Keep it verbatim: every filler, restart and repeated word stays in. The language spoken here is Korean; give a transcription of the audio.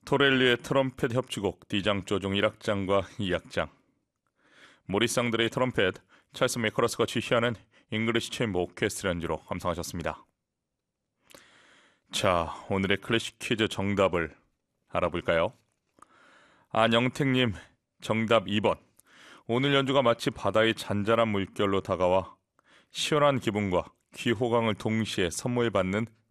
토렐리의 트럼펫 협주곡 D장 조종 일 악장과 이 악장, 모리스 앙드레의 트럼펫, 찰스 메커러스가 지휘하는 잉글리시 체인버 오케스트라 연주로 감상하셨습니다. 자, 오늘의 클래식 퀴즈 정답을 알아볼까요? 안영택님, 정답 이 번. 오늘 연주가 마치 바다의 잔잔한 물결로 다가와 시원한 기분과 귀호강을 동시에 선물받는